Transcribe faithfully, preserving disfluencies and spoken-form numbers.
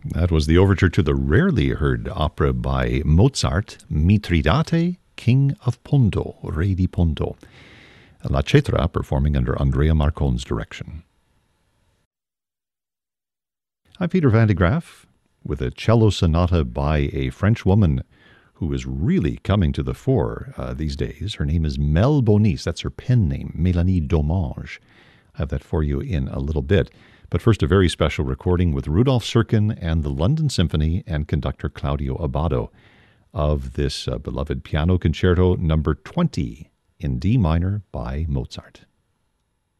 That was the overture to the rarely heard opera by Mozart, Mitridate, King of Ponto, Re di Ponto. La Cetra performing under Andrea Marcon's direction. I'm Peter Van de Graaf with a cello sonata by a French woman who is really coming to the fore uh, these days. Her name is Mel Bonis. That's her pen name, Mélanie Domange. I have that for you in a little bit. But first, a very special recording with Rudolf Serkin and the London Symphony and conductor Claudio Abbado of this uh, beloved piano concerto number twenty in D minor by Mozart.